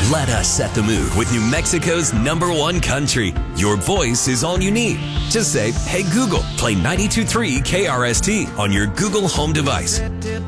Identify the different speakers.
Speaker 1: Let us set the mood with New Mexico's #1 country. Your voice is all you need. Just say, "Hey Google, play 92.3 KRST on your Google Home device."